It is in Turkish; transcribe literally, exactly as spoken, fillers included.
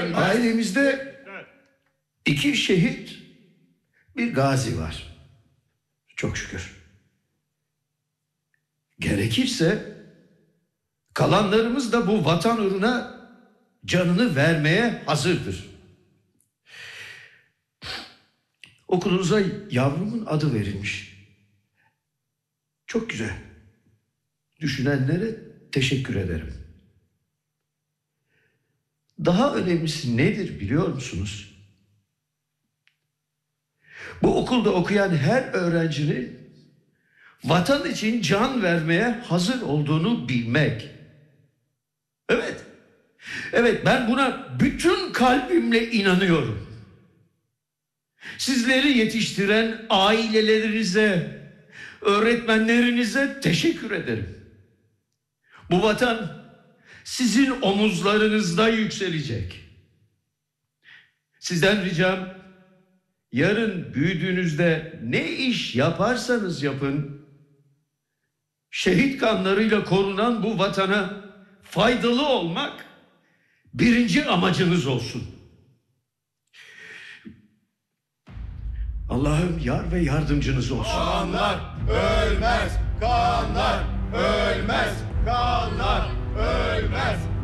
Ailemizde iki şehit, bir gazi var. Çok şükür. Gerekirse kalanlarımız da bu vatan uğruna canını vermeye hazırdır. Okulunuza yavrumun adı verilmiş. Çok güzel. Düşünenlere teşekkür ederim. Daha önemlisi nedir biliyor musunuz? Bu okulda okuyan her öğrencinin vatan için can vermeye hazır olduğunu bilmek. Evet. Evet, ben buna bütün kalbimle inanıyorum. Sizleri yetiştiren ailelerinize, öğretmenlerinize teşekkür ederim. Bu vatan sizin omuzlarınızda yükselecek. Sizden ricam, yarın büyüdüğünüzde ne iş yaparsanız yapın, şehit kanlarıyla korunan bu vatana faydalı olmak birinci amacınız olsun. Allah'ım yar ve yardımcınız olsun. Kanlar ölmez, kanlar ölmez, kanlar ölmez.